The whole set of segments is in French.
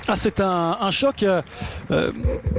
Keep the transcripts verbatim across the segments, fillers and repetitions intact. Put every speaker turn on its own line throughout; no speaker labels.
Ah, c'est un, un choc euh, euh,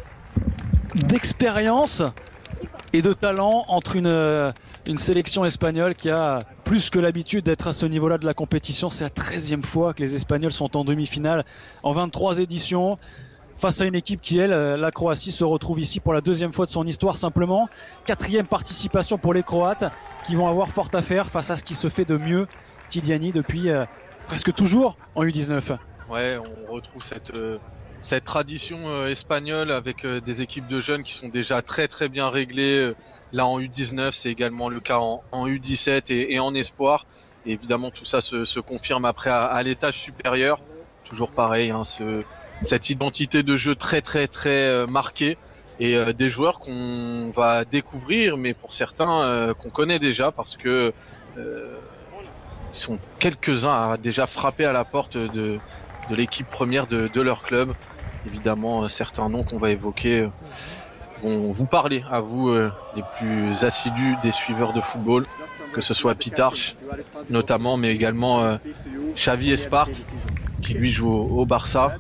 d'expérience et de talent entre une, euh, une sélection espagnole qui a plus que l'habitude d'être à ce niveau-là de la compétition. C'est la treizième fois que les Espagnols sont en demi-finale en vingt-trois éditions. Face à une équipe qui, elle, la Croatie, se retrouve ici pour la deuxième fois de son histoire simplement. Quatrième participation pour les Croates qui vont avoir fort à faire face à ce qui se fait de mieux, Tiliani, depuis euh, presque toujours en U dix-neuf.
Ouais, on retrouve cette, euh, cette tradition euh, espagnole avec euh, des équipes de jeunes qui sont déjà très très bien réglées. Là en U dix-neuf, c'est également le cas en, en U dix-sept et, et en espoir. Et évidemment, tout ça se, se confirme après à, à l'étage supérieur. Toujours pareil, hein, ce... cette identité de jeu très très très euh, marquée et euh, des joueurs qu'on va découvrir, mais pour certains euh, qu'on connaît déjà parce que euh, ils sont quelques-uns à déjà frapper à la porte de, de l'équipe première de, de leur club. Évidemment, euh, certains noms qu'on va évoquer euh, vont vous parler à vous, euh, les plus assidus des suiveurs de football, que ce soit Pitarch notamment, mais également euh, Xavi Espart, qui lui joue au, au Barça.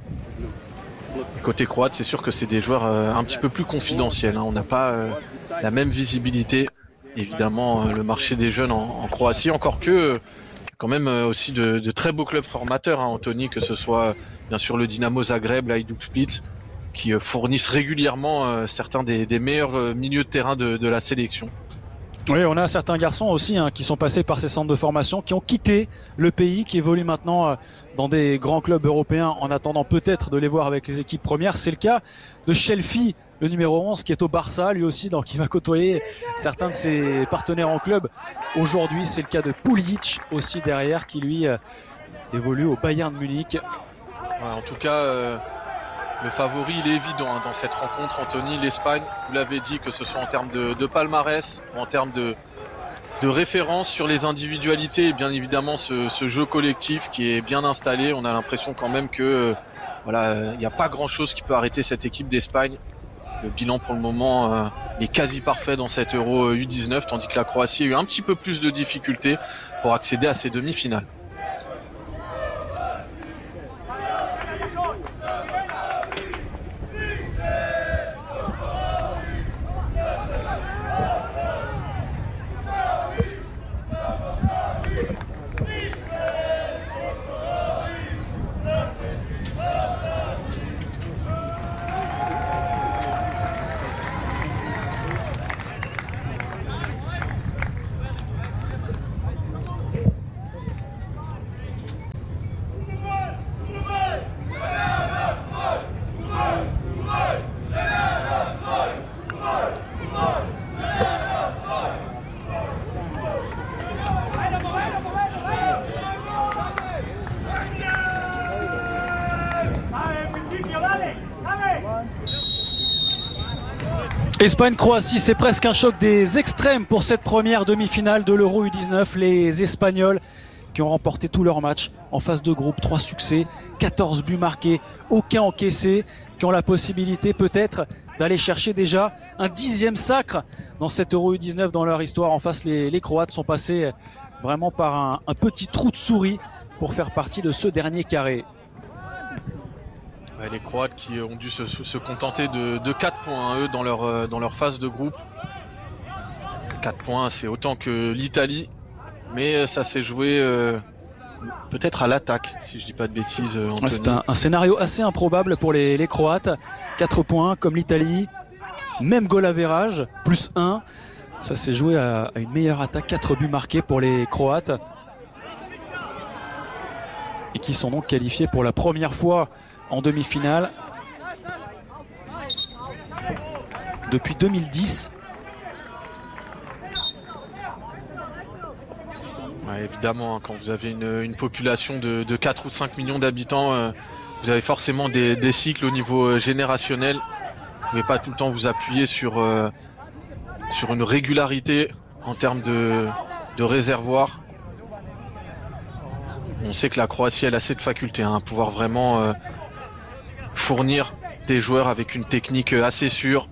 Côté croate, c'est sûr que c'est des joueurs euh, un petit peu plus confidentiels, hein. On n'a pas euh, la même visibilité. Évidemment, euh, le marché des jeunes en, en Croatie, encore que euh, quand même euh, aussi de, de très beaux clubs formateurs, hein, Anthony, que ce soit bien sûr le Dynamo Zagreb, l'Hajduk Split, qui euh, fournissent régulièrement euh, certains des, des meilleurs euh, milieux de terrain de, de la sélection.
Oui, on a certains garçons aussi hein, qui sont passés par ces centres de formation, qui ont quitté le pays, qui évoluent maintenant euh, dans des grands clubs européens en attendant peut-être de les voir avec les équipes premières. C'est le cas de Shelfi, le numéro onze, qui est au Barça, lui aussi, donc qui va côtoyer certains de ses partenaires en club. Aujourd'hui, c'est le cas de Puljic aussi derrière, qui lui euh, évolue au Bayern Munich.
Ouais, en tout cas, euh, le favori, il est évident hein, dans cette rencontre, Anthony. L'Espagne, vous l'avez dit, que ce soit en termes de, de palmarès, en termes de, de référence sur les individualités et bien évidemment ce, ce jeu collectif qui est bien installé. On a l'impression quand même que euh, voilà, il n'y a pas grand-chose qui peut arrêter cette équipe d'Espagne. Le bilan pour le moment euh, est quasi parfait dans cette Euro U dix-neuf, tandis que la Croatie a eu un petit peu plus de difficultés pour accéder à ces demi-finales.
Espagne-Croatie, c'est presque un choc des extrêmes pour cette première demi-finale de l'Euro U dix-neuf. Les Espagnols qui ont remporté tous leurs matchs en phase de groupe, trois succès, quatorze buts marqués, aucun encaissé, qui ont la possibilité peut-être d'aller chercher déjà un dixième sacre dans cette Euro U dix-neuf dans leur histoire. En face, les, les Croates sont passés vraiment par un, un petit trou de souris pour faire partie de ce dernier carré.
Ouais, les Croates qui ont dû se, se contenter de, de quatre points, hein, eux, dans leur, dans leur phase de groupe. quatre points, c'est autant que l'Italie, mais ça s'est joué euh, peut-être à l'attaque, si je dis pas de bêtises, Anthony.
C'est un, un scénario assez improbable pour les, les Croates. quatre points, comme l'Italie, même goal average, plus un. Ça s'est joué à, à une meilleure attaque, quatre buts marqués pour les Croates. Et qui sont donc qualifiés pour la première fois en demi-finale depuis deux mille dix.
Ouais, évidemment, hein, quand vous avez une, une population de, de quatre ou cinq millions d'habitants, euh, vous avez forcément des, des cycles au niveau euh, générationnel. Vous ne pouvez pas tout le temps vous appuyer sur, euh, sur une régularité en termes de, de réservoir. On sait que la Croatie, elle a cette faculté hein, à pouvoir vraiment euh, fournir des joueurs avec une technique assez sûre.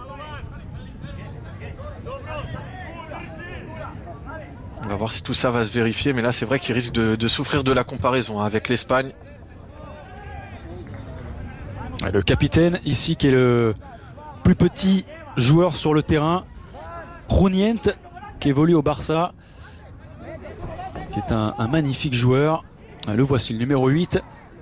On va voir si tout ça va se vérifier, mais là c'est vrai qu'il risque de, de souffrir de la comparaison hein, avec l'Espagne.
Le capitaine ici qui est le plus petit joueur sur le terrain, Junyent, qui évolue au Barça, qui est un, un magnifique joueur. Le voici, le numéro huit.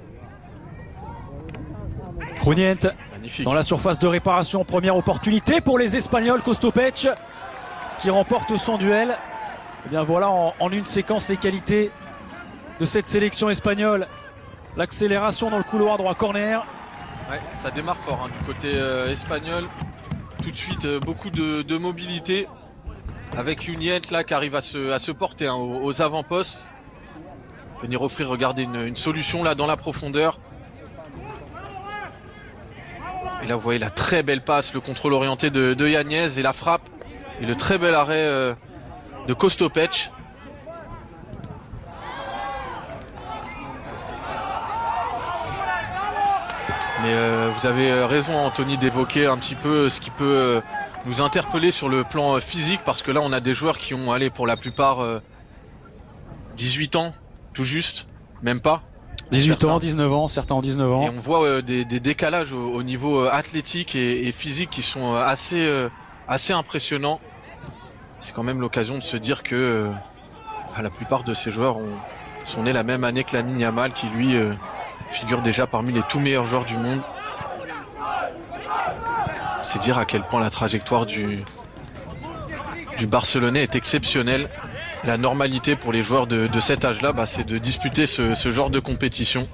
Junyent dans la surface de réparation, première opportunité pour les Espagnols. Kostopech qui remporte son duel. Et bien voilà en, en une séquence les qualités de cette sélection espagnole. L'accélération dans le couloir droit, corner.
Ouais, ça démarre fort hein, du côté euh, espagnol. Tout de suite euh, beaucoup de, de mobilité avec Junyent là qui arrive à se, à se porter hein, aux, aux avant-postes. Venir offrir, regardez, une, une solution là dans la profondeur. Et là vous voyez la très belle passe, le contrôle orienté de, de Yáñez et la frappe. Et le très bel arrêt euh, de Kostopech. Mais euh, vous avez raison Anthony d'évoquer un petit peu ce qui peut euh, nous interpeller sur le plan physique, parce que là on a des joueurs qui ont allé pour la plupart euh, dix-huit ans tout juste, même pas.
dix-huit
certains.
ans, dix-neuf ans, certains ont dix-neuf ans.
Et on voit euh, des, des décalages au, au niveau euh, athlétique et, et physique qui sont euh, assez, euh, assez impressionnants. C'est quand même l'occasion de se dire que euh, la plupart de ces joueurs ont, sont nés la même année que Lamine Yamal, qui lui euh, figure déjà parmi les tout meilleurs joueurs du monde. C'est dire à quel point la trajectoire du, du Barcelonais est exceptionnelle. La normalité pour les joueurs de, de cet âge-là, bah, c'est de disputer ce, ce genre de compétition.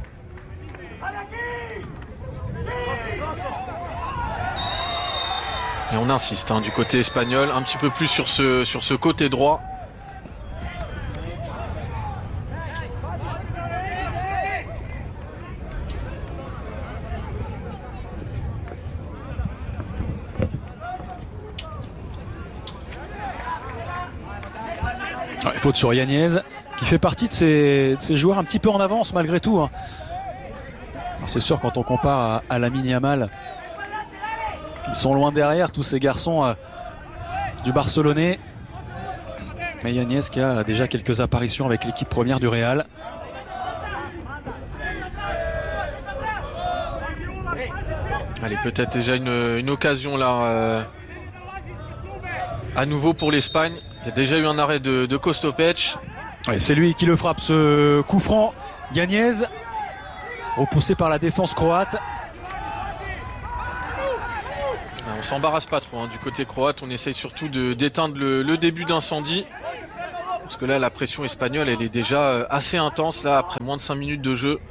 Et on insiste hein, du côté espagnol, un petit peu plus sur ce, sur ce côté droit.
Ouais, faute sur Yáñez, qui fait partie de ces, de ces joueurs un petit peu en avance malgré tout. Hein. C'est sûr, quand on compare à, à Lamine Yamal, ils sont loin derrière tous ces garçons euh, du Barcelonais. Mais Yáñez qui a déjà quelques apparitions avec l'équipe première du Real.
Allez, peut-être déjà une, une occasion là euh, à nouveau pour l'Espagne. Il y a déjà eu un arrêt de, de Kostopech.
Ouais, c'est lui qui le frappe, ce coup franc. Yáñez, repoussé par la défense croate.
On s'embarrasse pas trop hein, du côté croate. On essaye surtout d'éteindre le, le début d'incendie. Parce que là, la pression espagnole, elle est déjà assez intense là après moins de cinq minutes de jeu.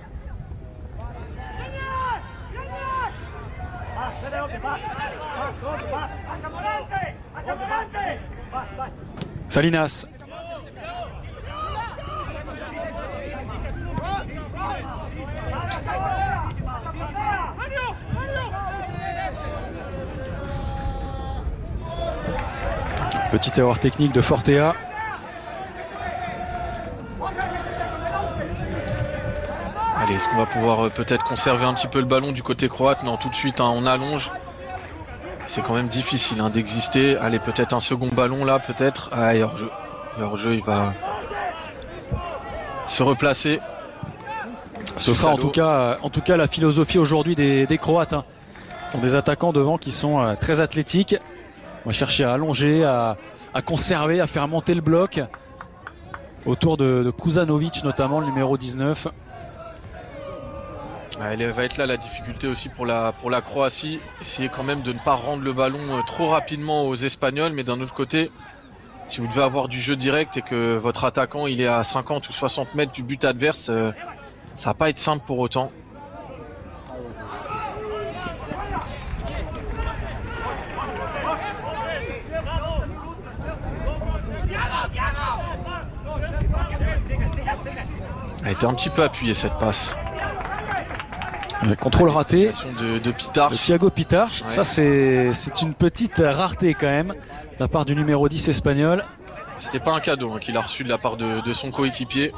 Salinas. Petite erreur technique de Fortea.
Allez, est-ce qu'on va pouvoir euh, peut-être conserver un petit peu le ballon du côté croate? Non, tout de suite, hein, on allonge. C'est quand même difficile hein, d'exister. Allez, peut-être un second ballon là, peut-être. Ah, hors-jeu. Hors-jeu, il va se replacer.
Ce sera en tout, cas, en tout cas la philosophie aujourd'hui des, des Croates. Hein. Ils ont des attaquants devant qui sont euh, très athlétiques. On va chercher à allonger, à, à conserver, à faire monter le bloc. Autour de, de Kuzanovic notamment, le numéro dix-neuf.
Elle va être là la difficulté aussi pour la, pour la Croatie. Essayer quand même de ne pas rendre le ballon trop rapidement aux Espagnols. Mais d'un autre côté, si vous devez avoir du jeu direct et que votre attaquant il est à cinquante ou soixante mètres du but adverse, euh, ça va pas être simple pour autant. Elle a été un petit peu appuyée cette passe.
Le contrôle raté
de, de Pitarch.
de Thiago Pitarch.
Ouais.
Ça c'est une petite rareté quand même de la part du numéro dix espagnol.
C'était pas un cadeau hein, qu'il a reçu de la part de, de son coéquipier.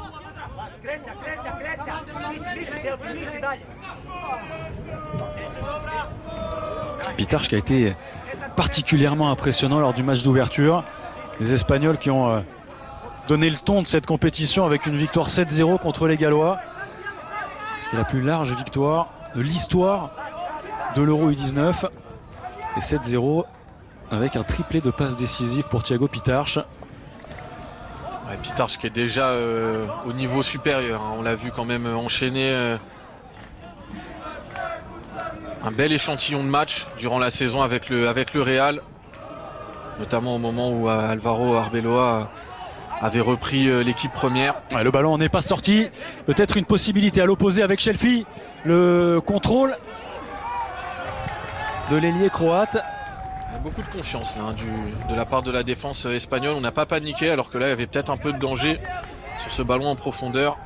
Pitarch qui a été particulièrement impressionnant lors du match d'ouverture. Les Espagnols qui ont euh, donné le ton de cette compétition avec une victoire sept zéro contre les Gallois. C'est la plus large victoire de l'histoire de l'Euro U dix-neuf. Et sept zéro avec un triplé de passes décisives pour Thiago Pitarch.
Ouais, Pitarch qui est déjà euh, au niveau supérieur, hein. On l'a vu quand même enchaîner euh, un bel échantillon de match durant la saison avec le, avec le Real, notamment au moment où euh, Alvaro Arbeloa avait repris euh, l'équipe première.
Ouais, le ballon n'est pas sorti, peut-être une possibilité à l'opposé avec Shelfi, le contrôle de l'ailier croate.
Beaucoup de confiance là, hein, du, de la part de la défense espagnole. On n'a pas paniqué alors que là il y avait peut-être un peu de danger sur ce ballon en profondeur.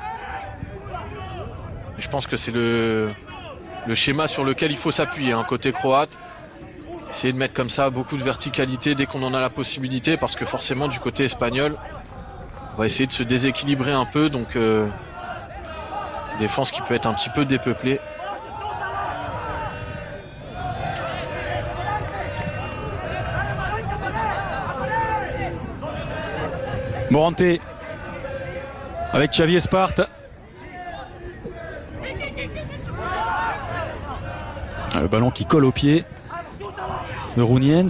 Et je pense que c'est le, le schéma sur lequel il faut s'appuyer, hein, côté croate. Essayer de mettre comme ça beaucoup de verticalité dès qu'on en a la possibilité, parce que forcément du côté espagnol on va essayer de se déséquilibrer un peu, donc euh, défense qui peut être un petit peu dépeuplée.
Morante avec Xavi Espart. Le ballon qui colle au pied de Rounient.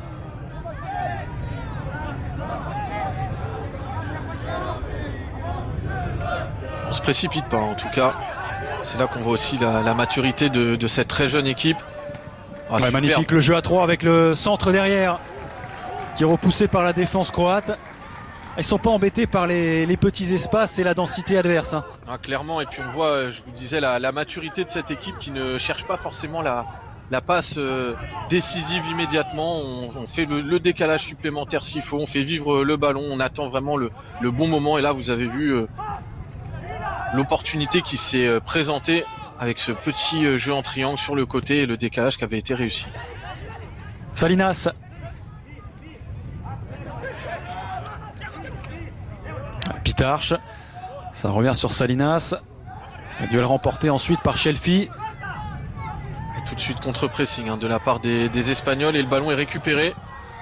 On se précipite pas en tout cas. C'est là qu'on voit aussi la, la maturité de, de cette très jeune équipe.
Ah, ouais, magnifique le jeu à trois avec le centre derrière qui est repoussé par la défense croate. Ils ne sont pas embêtés par les, les petits espaces et la densité adverse, hein.
Ah, clairement, et puis on voit, je vous disais, la, la maturité de cette équipe qui ne cherche pas forcément la, la passe euh, décisive immédiatement. On, on fait le, le décalage supplémentaire s'il faut, on fait vivre le ballon, on attend vraiment le, le bon moment. Et là, vous avez vu euh, l'opportunité qui s'est euh, présentée avec ce petit euh, jeu en triangle sur le côté et le décalage qui avait été réussi.
Salinas. Pitarch, ça revient sur Salinas. Un duel remporté ensuite par Shelfi.
Et tout de suite contre-pressing, hein, de la part des, des Espagnols, et le ballon est récupéré.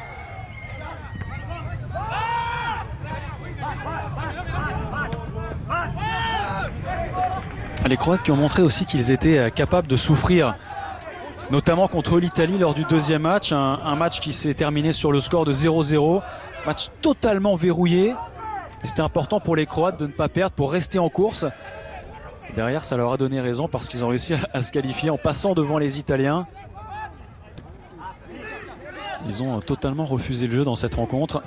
Les Croates qui ont montré aussi qu'ils étaient capables de souffrir, notamment contre l'Italie lors du deuxième match. Un, un match qui s'est terminé sur le score de zéro zéro. Match totalement verrouillé. C'était important pour les Croates de ne pas perdre, pour rester en course. Derrière, ça leur a donné raison parce qu'ils ont réussi à se qualifier en passant devant les Italiens. Ils ont totalement refusé le jeu dans cette rencontre.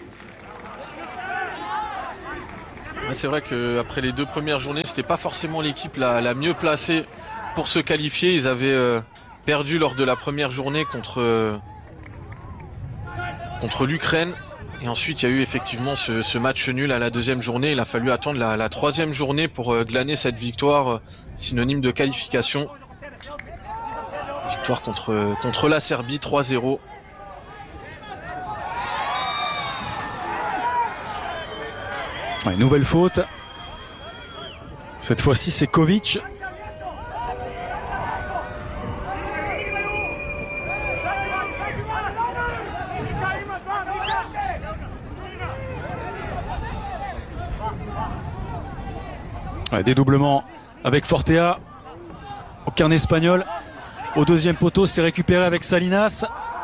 Ouais, c'est vrai qu'après les deux premières journées, c'était pas forcément l'équipe la, la mieux placée pour se qualifier. Ils avaient euh, perdu lors de la première journée contre, euh, contre l'Ukraine. Et ensuite, il y a eu effectivement ce, ce match nul à la deuxième journée. Il a fallu attendre la, la troisième journée pour euh, glaner cette victoire, euh, synonyme de qualification. Victoire contre, contre la Serbie, trois zéro.
Ouais, nouvelle faute. Cette fois-ci, c'est Kovic. Ouais, dédoublement avec Fortea. Aucun espagnol. Au deuxième poteau, c'est récupéré avec Salinas.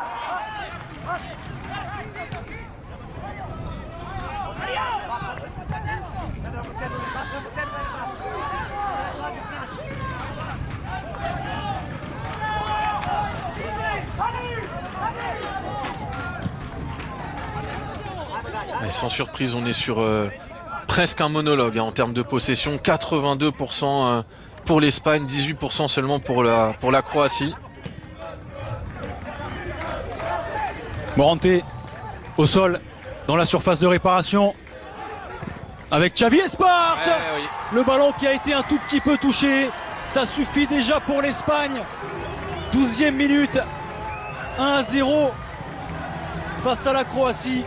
Et sans surprise, on est sur euh, presque un monologue, hein, en termes de possession. quatre-vingt-deux pour cent euh, pour l'Espagne, dix-huit pour cent seulement pour la, pour la Croatie.
Morante au sol dans la surface de réparation avec Xavi Espart.
Ouais, oui.
Le ballon qui a été un tout petit peu touché. Ça suffit déjà pour l'Espagne. douzième minute. un à zéro face à la Croatie.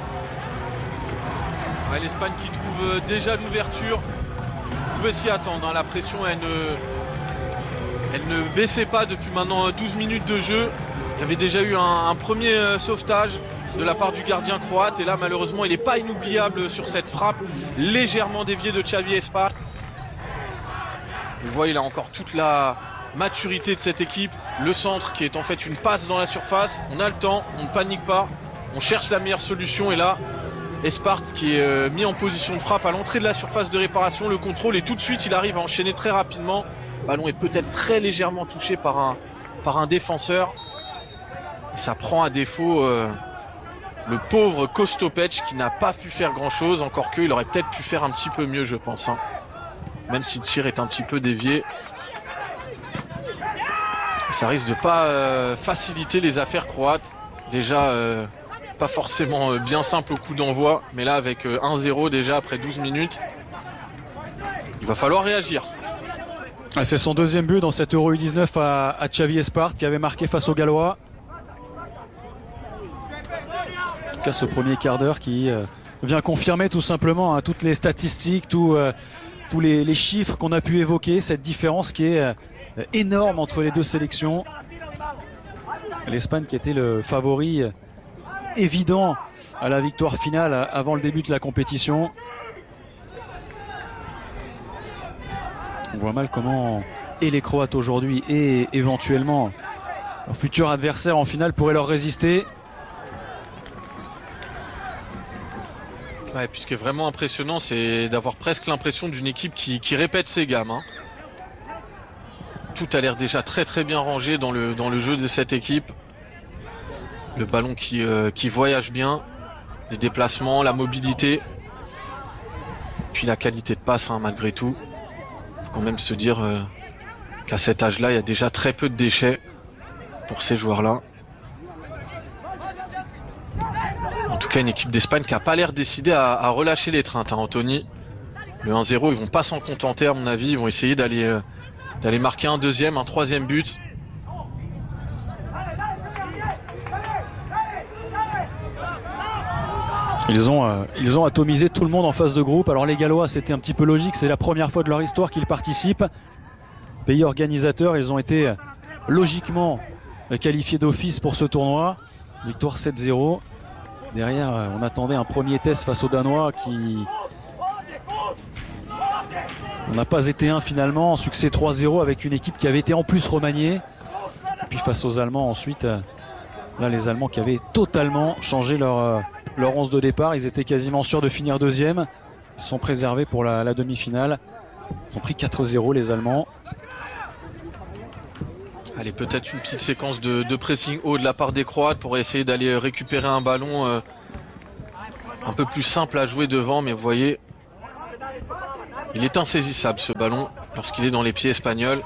Ouais, l'Espagne qui trouve déjà l'ouverture. Vous pouvez s'y attendre, hein. La pression, elle ne, elle ne baissait pas depuis maintenant douze minutes de jeu. Il y avait déjà eu un, un premier euh, sauvetage de la part du gardien croate. Et là, malheureusement, il n'est pas inoubliable sur cette frappe légèrement déviée de Xavi Espart. Vous voyez, il a encore toute la, maturité de cette équipe. Le centre qui est en fait une passe dans la surface. On a le temps, on ne panique pas. On cherche la meilleure solution et là, Esparte qui est euh, mis en position de frappe à l'entrée de la surface de réparation. Le contrôle et tout de suite il arrive à enchaîner très rapidement. Le ballon est peut-être très légèrement touché par un, par un défenseur. Et ça prend à défaut euh, le pauvre Kostopec qui n'a pas pu faire grand chose. Encore qu'il aurait peut-être pu faire un petit peu mieux je pense. Hein. Même si le tir est un petit peu dévié. Ça risque de pas euh, faciliter les affaires croates. Déjà euh, pas forcément euh, bien simple au coup d'envoi. Mais là avec euh, un zéro déjà après douze minutes. Il va falloir réagir.
Ah, c'est son deuxième but dans cette Euro U dix-neuf à, à Xavi Esparte qui avait marqué face aux Gallois. En tout cas ce premier quart d'heure qui euh, vient confirmer tout simplement hein, toutes les statistiques, tout, euh, tous les, les chiffres qu'on a pu évoquer. Cette différence qui est euh, énorme entre les deux sélections. L'Espagne qui était le favori euh, évident à la victoire finale euh, avant le début de la compétition. On voit mal comment et les Croates aujourd'hui et éventuellement leur futur adversaire en finale pourraient leur résister.
Ouais, puis ce qui est vraiment impressionnant, c'est d'avoir presque l'impression d'une équipe qui, qui répète ses gammes. Hein. Tout a l'air déjà très très bien rangé dans le, dans le jeu de cette équipe. Le ballon qui, euh, qui voyage bien, les déplacements, la mobilité, puis la qualité de passe hein, malgré tout. Faut quand même se dire euh, qu'à cet âge-là, il y a déjà très peu de déchets pour ces joueurs-là. En tout cas, une équipe d'Espagne qui n'a pas l'air décidée à, à relâcher les trains, hein, Anthony. Le un zéro, ils vont pas s'en contenter à mon avis. Ils vont essayer d'aller euh, d'aller marquer un deuxième, un troisième but.
Ils ont, euh, ils ont atomisé tout le monde en phase de groupe. Alors les Gallois, c'était un petit peu logique. C'est la première fois de leur histoire qu'ils participent. Pays organisateur, ils ont été logiquement qualifiés d'office pour ce tournoi. Victoire sept zéro. Derrière, on attendait un premier test face aux Danois qui... On n'a pas été un finalement. Succès trois zéro avec une équipe qui avait été en plus remaniée. Et puis face aux Allemands ensuite, là les Allemands qui avaient totalement changé leur, leur onze de départ. Ils étaient quasiment sûrs de finir deuxième. Ils se sont préservés pour la, la demi-finale. Ils ont pris quatre zéro les Allemands.
Allez, peut-être une petite séquence de, de pressing haut de la part des Croates pour essayer d'aller récupérer un ballon euh, un peu plus simple à jouer devant. Mais vous voyez, il est insaisissable ce ballon lorsqu'il est dans les pieds espagnols.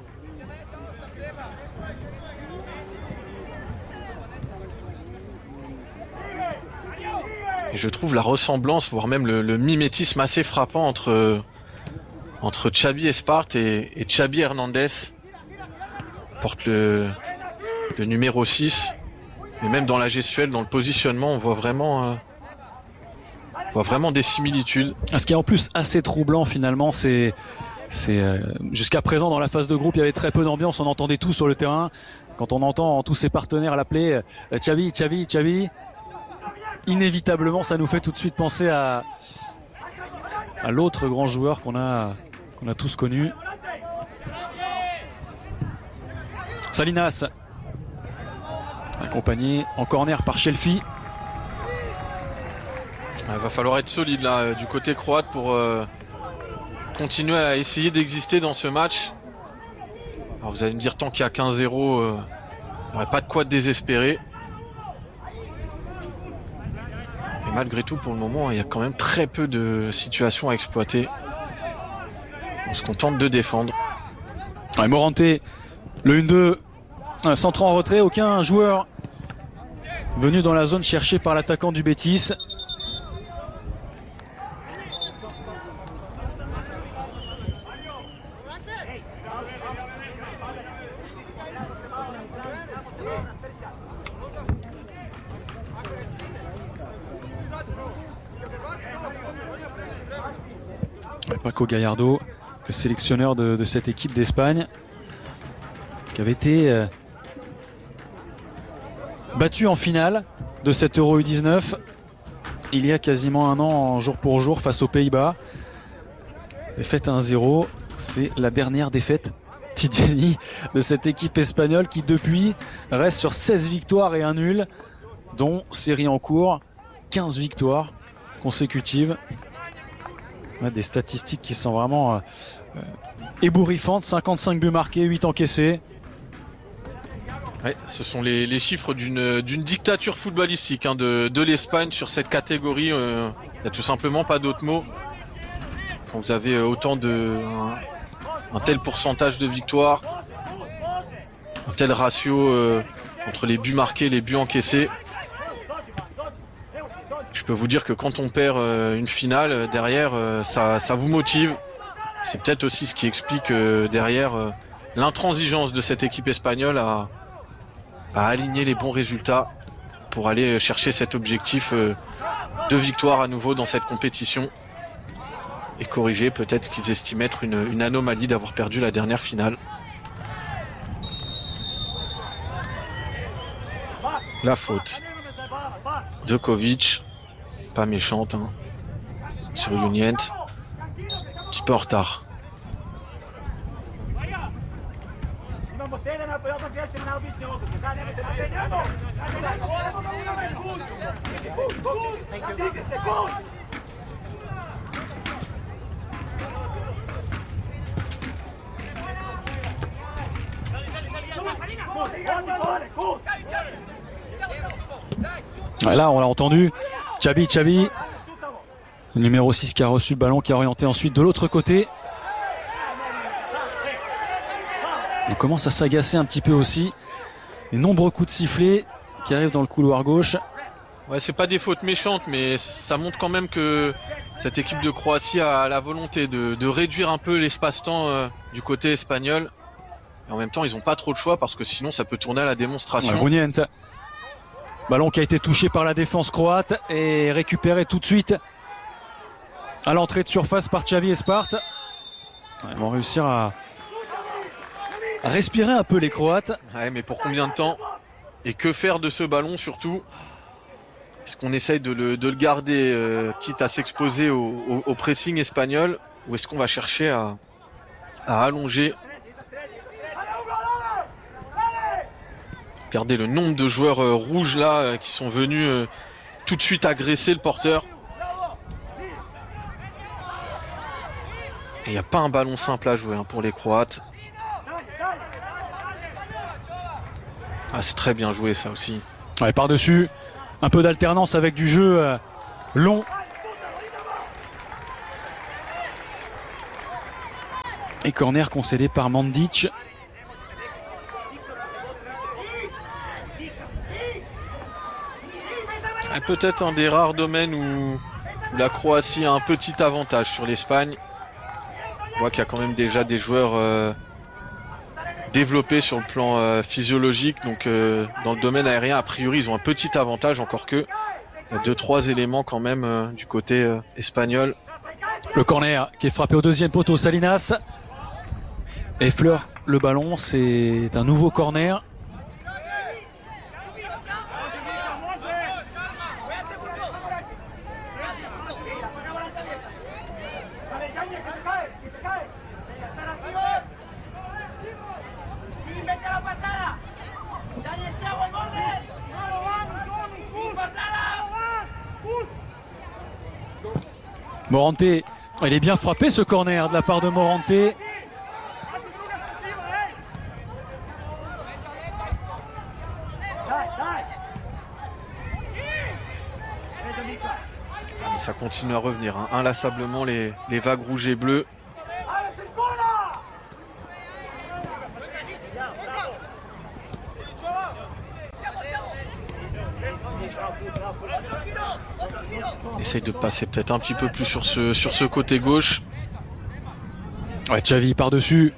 Et je trouve la ressemblance, voire même le, le mimétisme assez frappant entre, entre Xavi Esparte et, et Xavi Hernandez. Porte le, le numéro six. Mais même dans la gestuelle, dans le positionnement, on voit vraiment, euh, on voit vraiment des similitudes.
Ce qui est en plus assez troublant finalement, c'est euh, jusqu'à présent dans la phase de groupe, il y avait très peu d'ambiance, on entendait tout sur le terrain. Quand on entend tous ses partenaires l'appeler euh, Xavi, Xavi, Xavi, inévitablement ça nous fait tout de suite penser à, à l'autre grand joueur qu'on a, qu'on a tous connu. Salinas, accompagné en corner par Shelfi.
Il va falloir être solide là du côté croate pour euh, continuer à essayer d'exister dans ce match. Alors vous allez me dire, tant qu'il y a quinze zéro, euh, il n'y aurait pas de quoi désespérer. Mais malgré tout, pour le moment, il y a quand même très peu de situations à exploiter. On se contente de défendre.
Ouais, Morante, le un deux, centre en retrait, aucun joueur venu dans la zone cherchée par l'attaquant du Betis. Paco Gallardo, le sélectionneur de, de cette équipe d'Espagne, qui avait été euh, battu en finale de cette Euro U dix-neuf il y a quasiment un an, jour pour jour, face aux Pays-Bas. Défaite un zéro, c'est la dernière défaite quotidienne de cette équipe espagnole qui depuis reste sur seize victoires et un nul, dont série en cours, quinze victoires consécutives. Ouais, des statistiques qui sont vraiment euh, euh, ébouriffantes, cinquante-cinq buts marqués, huit encaissés.
Ouais, ce sont les, les chiffres d'une d'une dictature footballistique hein, de, de l'Espagne sur cette catégorie. Il euh, n'y a tout simplement pas d'autres mots. Quand vous avez autant de un, un tel pourcentage de victoires, un tel ratio euh, entre les buts marqués et les buts encaissés, je peux vous dire que quand on perd euh, une finale euh, derrière, euh, ça, ça vous motive. C'est peut-être aussi ce qui explique euh, derrière euh, l'intransigeance de cette équipe espagnole à à aligner les bons résultats pour aller chercher cet objectif de victoire à nouveau dans cette compétition et corriger peut-être ce qu'ils estiment être une, une anomalie d'avoir perdu la dernière finale. La faute de Kovic, pas méchante hein, sur Junyent, un petit peu en retard.
Là on l'a entendu, Xabi, Xabi, le numéro six qui a reçu le ballon, qui a orienté ensuite de l'autre côté. On commence à s'agacer un petit peu aussi. Les nombreux coups de sifflet qui arrivent dans le couloir gauche.
Ouais, c'est pas des fautes méchantes, mais ça montre quand même que cette équipe de Croatie a la volonté de, de réduire un peu l'espace-temps euh, du côté espagnol. Et en même temps, ils n'ont pas trop de choix parce que sinon, ça peut tourner à la démonstration.
Ouais, Junyent. Ballon qui a été touché par la défense croate et récupéré tout de suite à l'entrée de surface par Xavi Espart. Ils vont réussir à respirer un peu les Croates.
Ouais, mais pour combien de temps? Et que faire de ce ballon surtout? Est-ce qu'on essaye de le, de le garder, euh, quitte à s'exposer au, au, au pressing espagnol, ou est-ce qu'on va chercher à, à allonger? Regardez le nombre de joueurs euh, rouges là euh, qui sont venus euh, tout de suite agresser le porteur. Il n'y a pas un ballon simple à jouer hein, pour les Croates. Ah, c'est très bien joué ça aussi.
Ouais, par-dessus, un peu d'alternance avec du jeu euh, long. Et corner concédé par Mandic.
Peut-être un des rares domaines où, où la Croatie a un petit avantage sur l'Espagne. On voit qu'il y a quand même déjà des joueurs euh, développés sur le plan euh, physiologique. Donc euh, dans le domaine aérien, a priori, ils ont un petit avantage, encore que il y a deux, trois éléments quand même euh, du côté euh, espagnol.
Le corner qui est frappé au deuxième poteau, Salinas effleure le ballon, c'est un nouveau corner. Morante, il est bien frappé ce corner de la part de Morante.
Ça continue à revenir, hein. Inlassablement les, les vagues rouges et bleues. On essaye de passer peut-être un petit peu plus sur ce, sur ce côté gauche.
Ouais, Xavi par-dessus.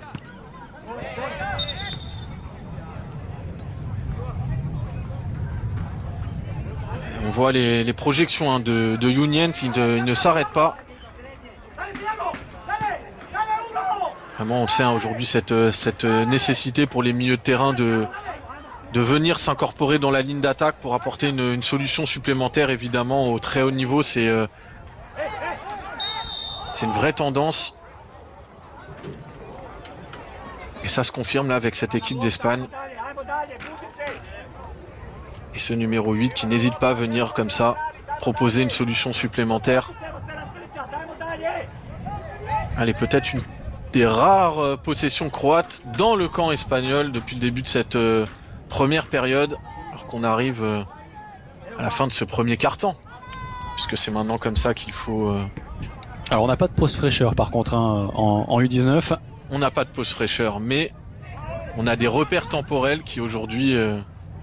On voit les, les projections hein, de, de Junyent, il ne, il ne s'arrête pas. Vraiment, on le sait hein, aujourd'hui, cette, cette nécessité pour les milieux de terrain de, de venir s'incorporer dans la ligne d'attaque pour apporter une, une solution supplémentaire, évidemment, au très haut niveau. C'est euh, c'est une vraie tendance. Et ça se confirme là avec cette équipe d'Espagne. Et ce numéro huit qui n'hésite pas à venir comme ça, proposer une solution supplémentaire. Allez, peut-être une des rares possessions croates dans le camp espagnol depuis le début de cette euh, première période, alors qu'on arrive euh, à la fin de ce premier quart-temps, puisque c'est maintenant comme ça qu'il faut... Euh...
Alors on n'a pas de pause fraîcheur par contre hein, en, en U dix-neuf.
On n'a pas de pause fraîcheur, mais on a des repères temporels qui aujourd'hui euh,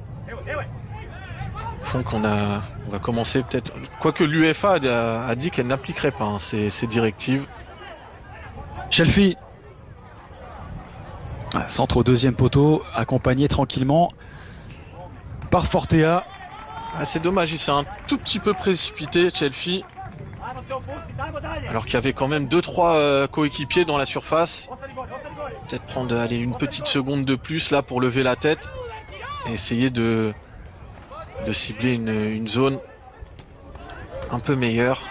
font qu'on a, on va commencer peut-être... Quoique l'U F A a, a dit qu'elle n'appliquerait pas hein, ces, ces directives.
Shelfie. Centre au deuxième poteau, accompagné tranquillement par Fortea.
Ah, c'est dommage, il s'est un tout petit peu précipité, Shelfie. Alors qu'il y avait quand même deux trois euh, coéquipiers dans la surface. Peut-être prendre allez, une petite seconde de plus là pour lever la tête et essayer de, de cibler une, une zone un peu meilleure.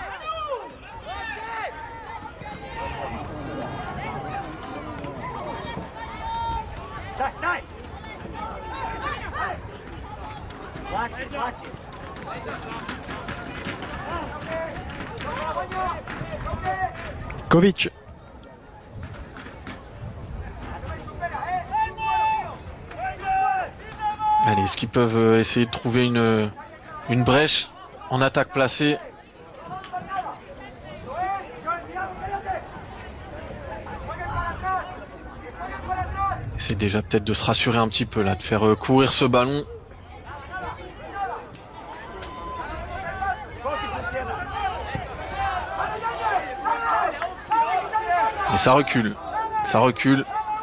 Kovic.
Allez, est-ce qu'ils peuvent essayer de trouver une, une brèche en attaque placée? C'est déjà peut-être de se rassurer un petit peu là, de faire courir ce ballon. Et ça recule, ça recule.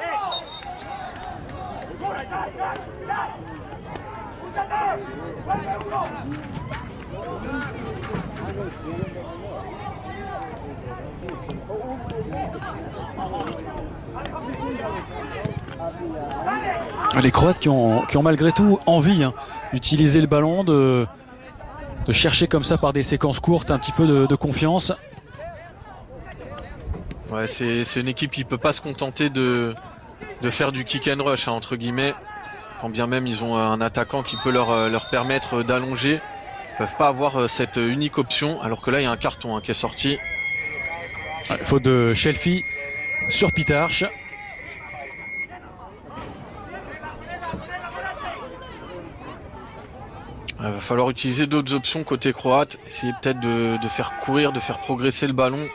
Les Croates qui ont, qui ont malgré tout envie hein, d'utiliser le ballon, de, de chercher comme ça par des séquences courtes un petit peu de, de confiance.
Ouais, c'est une équipe qui ne peut pas se contenter de, de faire du kick and rush, hein, entre guillemets. Quand bien même ils ont un attaquant qui peut leur, leur permettre d'allonger. Ils ne peuvent pas avoir cette unique option, alors que là il y a un carton hein, qui est sorti.
Ouais, faute de Shelfie sur Pitarch.
Il va falloir utiliser d'autres options côté croate. Essayer peut-être de, de faire courir, de faire progresser le ballon.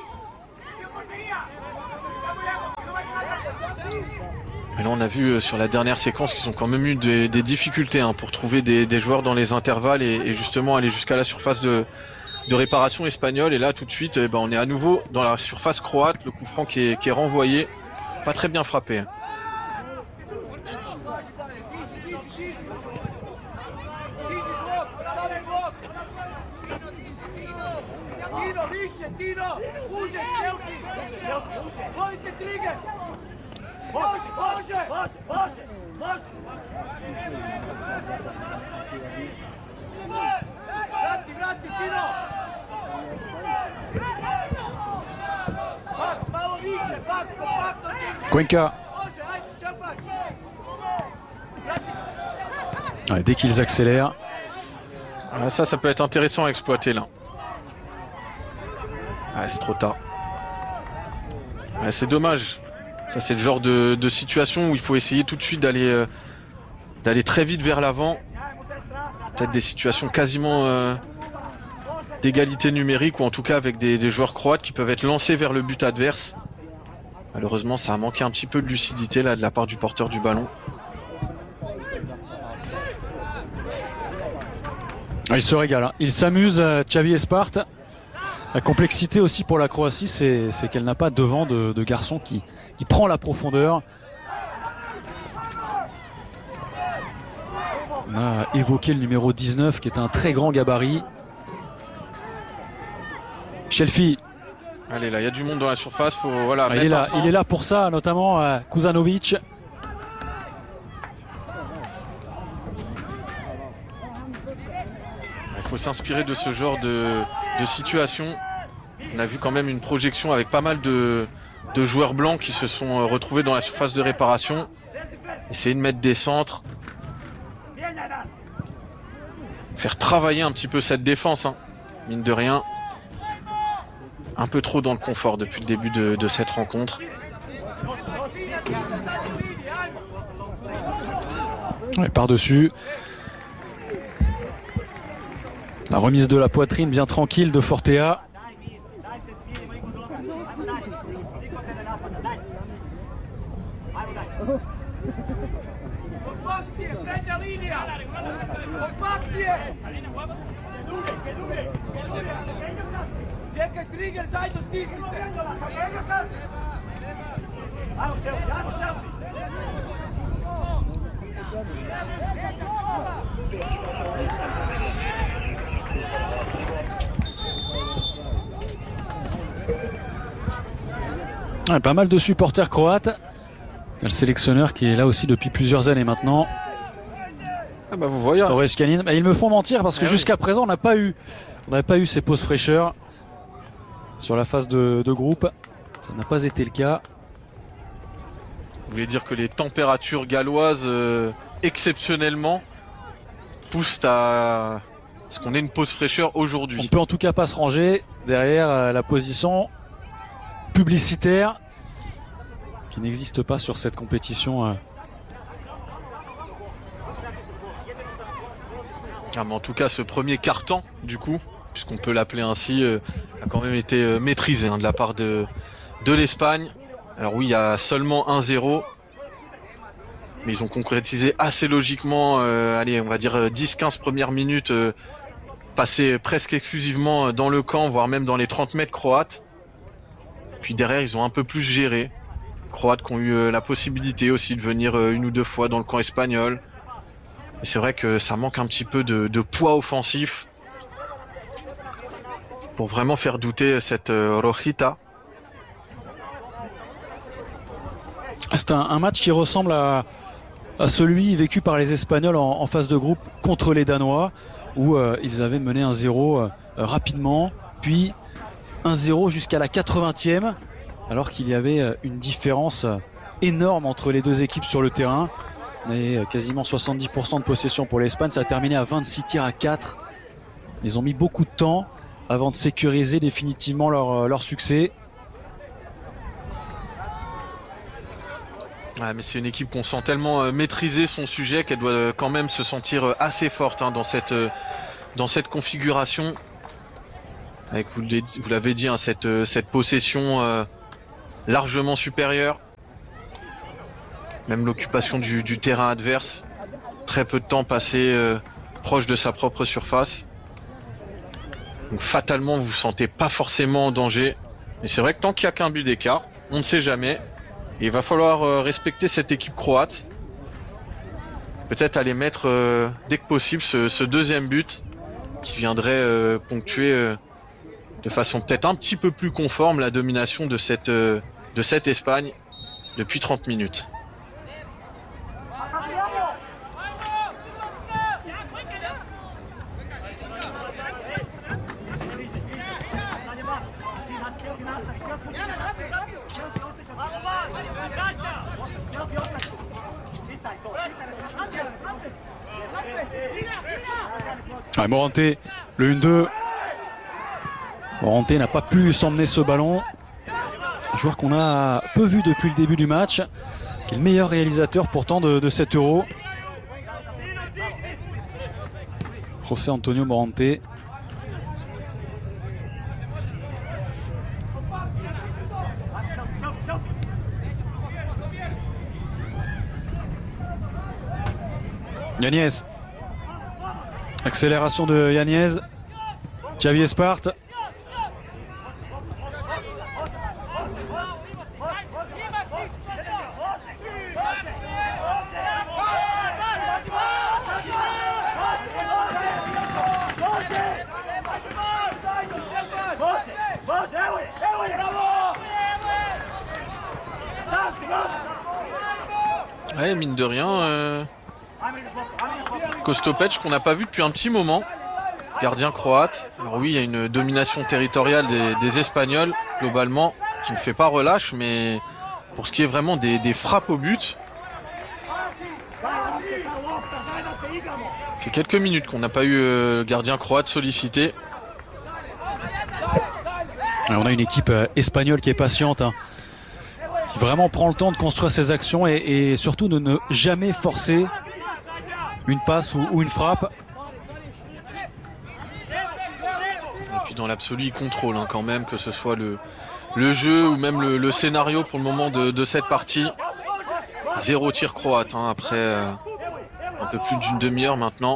Mais là on a vu sur la dernière séquence qu'ils ont quand même eu des, des difficultés hein, pour trouver des, des joueurs dans les intervalles et, et justement aller jusqu'à la surface de, de réparation espagnole. Et là tout de suite eh ben, on est à nouveau dans la surface croate. Le coup franc qui est, qui est renvoyé. Pas très bien frappé. Hein.
Cuenca. Ouais, dès qu'ils accélèrent.
Ah, ça, ça peut être intéressant à exploiter là. Ah, c'est trop tard. Ah, c'est dommage. Ça, c'est le genre de, de situation où il faut essayer tout de suite d'aller euh, d'aller très vite vers l'avant. Peut-être des situations quasiment euh, d'égalité numérique ou en tout cas avec des, des joueurs croates qui peuvent être lancés vers le but adverse. Malheureusement, ça a manqué un petit peu de lucidité là de la part du porteur du ballon.
Il se régale, hein. Il s'amuse, Xavi Espart. La complexité aussi pour la Croatie, c'est qu'elle n'a pas devant de, de garçon qui, qui prend la profondeur. On a évoqué le numéro dix-neuf qui est un très grand gabarit. Shelfie.
Allez, là, il y a du monde dans la surface. Faut, voilà,
ah, il, est là, il est là pour ça, notamment euh, Kuzanovic.
Il faut s'inspirer de ce genre de, de situation. On a vu quand même une projection avec pas mal de, de joueurs blancs qui se sont retrouvés dans la surface de réparation. essayer de mettre des centres, faire travailler un petit peu cette défense, hein. Mine de rien, un peu trop dans le confort depuis le début de, de cette rencontre.
Ouais, par-dessus. La remise de la poitrine bien tranquille de Fortea. Ouais, pas mal de supporters croates. Le sélectionneur qui est là aussi depuis plusieurs années maintenant.
Ah bah vous voyez.
Oreshkanin. Bah, ils me font mentir parce que ah jusqu'à oui. présent on n'a pas eu, on n'avait pas eu ces pauses fraîcheurs sur la phase de, de groupe. Ça n'a pas été le cas.
Vous voulez dire que les températures galloises euh, exceptionnellement poussent à ce qu'on ait une pause fraîcheur aujourd'hui.
On ne peut en tout cas pas se ranger derrière euh, la position publicitaire qui n'existe pas sur cette compétition. Euh.
Ah, mais en tout cas, ce premier quart-temps, du coup, puisqu'on peut l'appeler ainsi, euh, a quand même été euh, maîtrisé hein, de la part de, de l'Espagne. Alors oui, il y a seulement un zéro, mais ils ont concrétisé assez logiquement, euh, allez, on va dire dix quinze premières minutes, euh, passées presque exclusivement dans le camp, voire même dans les trente mètres croates. Puis derrière, ils ont un peu plus géré. Les Croates qui ont eu euh, la possibilité aussi de venir euh, une ou deux fois dans le camp espagnol. Et c'est vrai que ça manque un petit peu de, de poids offensif pour vraiment faire douter cette euh, Rojita.
C'est un, un match qui ressemble à, à celui vécu par les Espagnols en, en phase de groupe contre les Danois, où euh, ils avaient mené un zéro euh, rapidement, puis un zéro jusqu'à la quatre-vingtième, alors qu'il y avait euh, une différence euh, énorme entre les deux équipes sur le terrain. On avait quasiment soixante-dix pour cent de possession pour l'Espagne, ça a terminé à vingt-six tirs à quatre. Ils ont mis beaucoup de temps avant de sécuriser définitivement leur, leur succès.
Ouais, mais c'est une équipe qu'on sent tellement euh, maîtriser son sujet qu'elle doit euh, quand même se sentir euh, assez forte hein, dans cette, euh, dans cette configuration. Avec, vous l'avez dit, hein, cette, euh, cette possession euh, largement supérieure. Même l'occupation du, du terrain adverse. Très peu de temps passé euh, proche de sa propre surface. Donc fatalement, vous ne vous sentez pas forcément en danger. Mais c'est vrai que tant qu'il n'y a qu'un but d'écart, on ne sait jamais. Et il va falloir euh, respecter cette équipe croate. Peut-être aller mettre euh, dès que possible ce, ce deuxième but qui viendrait euh, ponctuer euh, de façon peut-être un petit peu plus conforme la domination de cette, euh, de cette Espagne depuis trente minutes.
Ah, Morante, le un deux. Morante n'a pas pu s'emmener ce ballon. Un joueur qu'on a peu vu depuis le début du match, qui est le meilleur réalisateur pourtant de, de cet Euro. José Antonio Morante. Yañez. Accélération de Yañez. Xavi Espart.
Ouais, mine de rien, euh... Kostopec qu'on n'a pas vu depuis un petit moment, gardien croate. Alors oui, il y a une domination territoriale des, des Espagnols, globalement, qui ne fait pas relâche, mais pour ce qui est vraiment des, des frappes au but, Ça fait quelques minutes qu'on n'a pas eu euh, le gardien croate sollicité.
Alors on a une équipe euh, espagnole qui est patiente, hein, qui vraiment prend le temps de construire ses actions et, et surtout de ne jamais forcer une passe ou, ou une frappe.
Et puis dans l'absolu, il contrôle hein, quand même, que ce soit le, le jeu ou même le, le scénario pour le moment de, de cette partie. Zéro tir croate hein, après euh, un peu plus d'une demi-heure maintenant.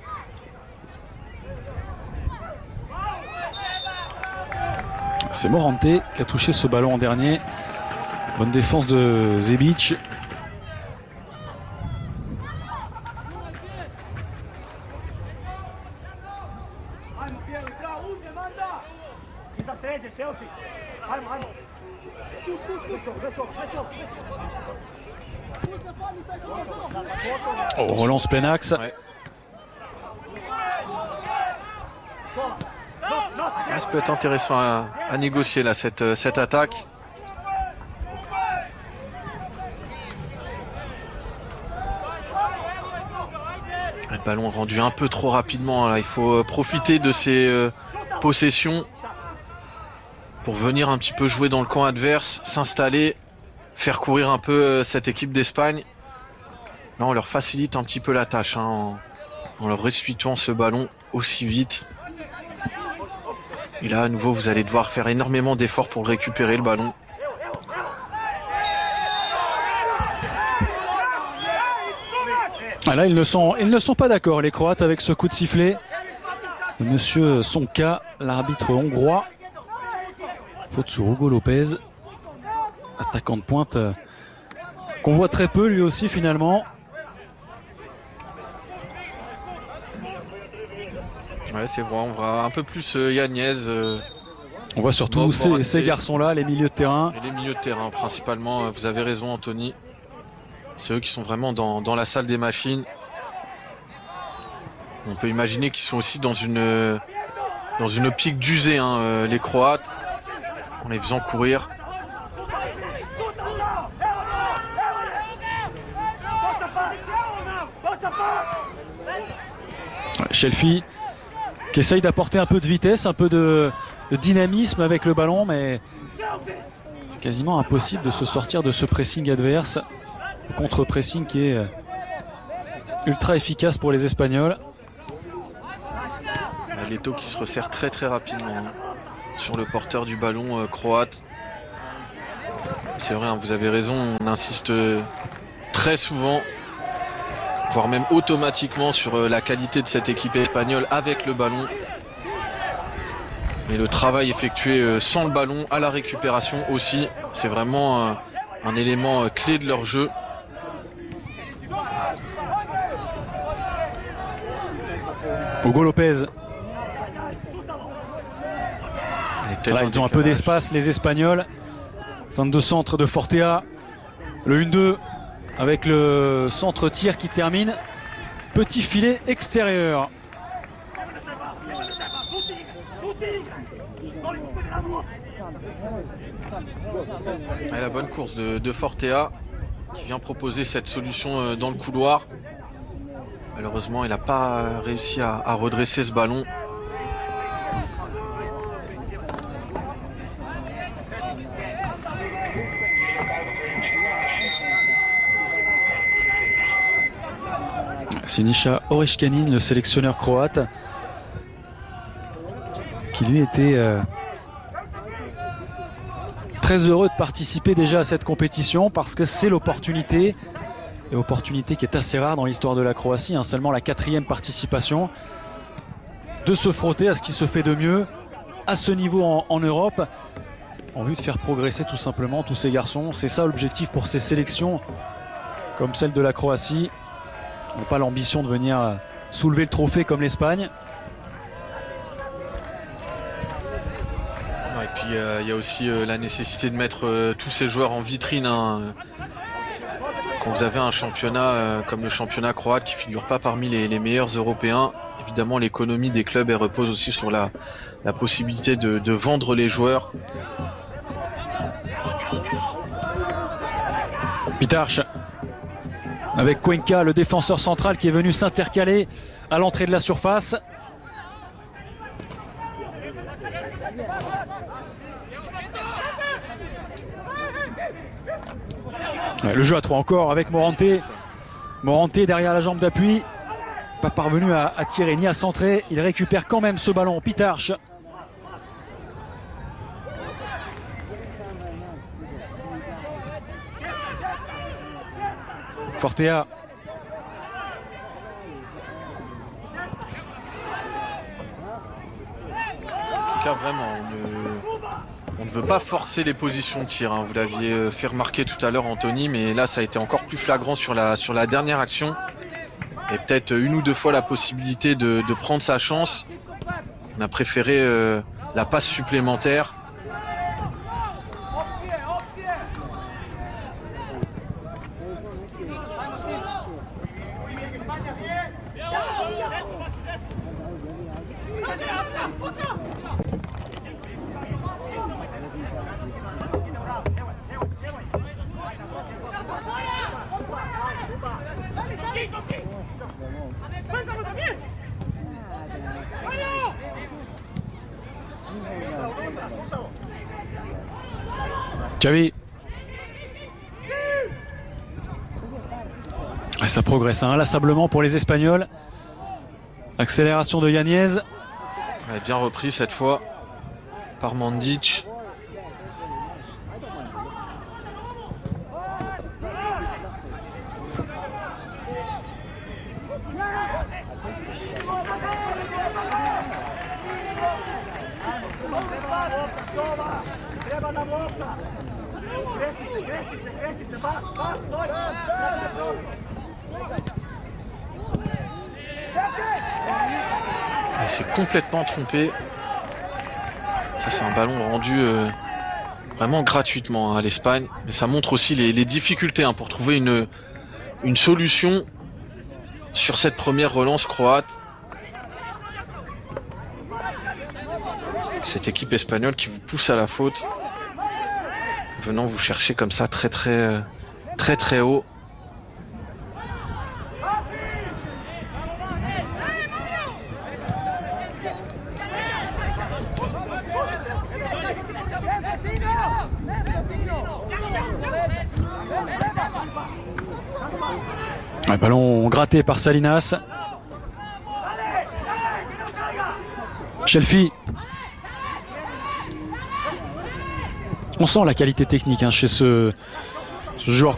C'est Morante qui a touché ce ballon en dernier. Bonne défense de Zebic. Oh, relance plein axe.
Ouais. Ah, ça peut être intéressant à, à négocier là cette, cette attaque. Le ballon rendu un peu trop rapidement là. Il faut profiter de ces euh, possessions pour venir un petit peu jouer dans le camp adverse, s'installer, faire courir un peu euh, cette équipe d'Espagne. Là on leur facilite un petit peu la tâche hein, en, en leur restituant ce ballon aussi vite. Et là à nouveau vous allez devoir faire énormément d'efforts pour récupérer le ballon.
Ah là ils ne sont, ils ne sont pas d'accord les Croates avec ce coup de sifflet. Monsieur Sonka, l'arbitre hongrois. Faute sur Hugo Lopez. Attaquant de pointe euh, qu'on voit très peu lui aussi finalement.
Ouais c'est vrai, on voit un peu plus euh, Yagnez. Euh,
on voit surtout ces, ces garçons-là, les milieux de terrain.
Et les milieux de terrain principalement, vous avez raison Anthony. C'est eux qui sont vraiment dans, dans la salle des machines. On peut imaginer qu'ils sont aussi dans une, dans une optique d'user hein, euh, les Croates, en les faisant courir.
Shelfi qui essaye d'apporter un peu de vitesse, un peu de, de dynamisme avec le ballon, mais c'est quasiment impossible de se sortir de ce pressing adverse. Le contre-pressing qui est ultra efficace pour les Espagnols.
Leto qui se resserre très très rapidement hein, sur le porteur du ballon euh, croate. C'est vrai, hein, vous avez raison, on insiste euh, très souvent, voire même automatiquement sur euh, la qualité de cette équipe espagnole avec le ballon. Mais le travail effectué euh, sans le ballon, à la récupération aussi, c'est vraiment euh, un élément euh, clé de leur jeu.
Hugo Lopez. Là, ils ont un peu d'espace les Espagnols. vingt-deux centres de Fortea. Le un deux avec le centre tir qui termine. Petit filet extérieur.
Et la bonne course de, de Fortea qui vient proposer cette solution dans le couloir. Malheureusement il n'a pas réussi à, à redresser ce ballon.
Siniša Oreškanin, le sélectionneur croate, qui lui était euh, très heureux de participer déjà à cette compétition parce que c'est l'opportunité, et opportunité qui est assez rare dans l'histoire de la Croatie, hein, seulement la quatrième participation, de se frotter à ce qui se fait de mieux à ce niveau en, en Europe, en vue de faire progresser tout simplement tous ces garçons. C'est ça l'objectif pour ces sélections comme celle de la Croatie, qui n'ont pas l'ambition de venir soulever le trophée comme l'Espagne.
Et puis il euh, y a aussi euh, la nécessité de mettre euh, tous ces joueurs en vitrine. Hein. Quand vous avez un championnat euh, comme le championnat croate qui ne figure pas parmi les, les meilleurs européens, évidemment l'économie des clubs elle repose aussi sur la, la possibilité de, de vendre les joueurs.
Pitarch Avec Cuenca, le défenseur central, qui est venu s'intercaler à l'entrée de la surface. Ouais, le jeu à trois encore avec Morante. Morante derrière la jambe d'appui. Pas parvenu à, à tirer ni à centrer. Il récupère quand même ce ballon. Pitarch. Fortea.
En tout cas, vraiment, on ne, on ne veut pas forcer les positions de tir. Hein. Vous l'aviez fait remarquer tout à l'heure, Anthony, mais là, ça a été encore plus flagrant sur la, sur la dernière action. Et peut-être une ou deux fois la possibilité de, de prendre sa chance. On a préféré euh, la passe supplémentaire.
Xavi. Ah, ça progresse hein, inlassablement pour les Espagnols. Accélération de Yanez.
Ouais, bien repris cette fois par Mandic. Il s'est complètement trompé. Ça, c'est un ballon rendu euh, vraiment gratuitement hein, à l'Espagne. Mais ça montre aussi les, les difficultés hein, pour trouver une, une solution sur cette première relance croate. Cette équipe espagnole qui vous pousse à la faute, venant vous chercher comme ça très très très très haut.
Un ballon gratté par Salinas. Shelfi. On sent la qualité technique hein, chez ce, ce joueur